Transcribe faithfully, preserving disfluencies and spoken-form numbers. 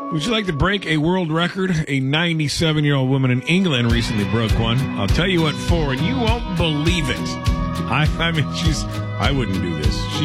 Would you like to break a world record? A ninety-seven-year-old woman in England recently broke one. I'll tell you what for, and you won't believe it. I, I mean, she's, I wouldn't do this. She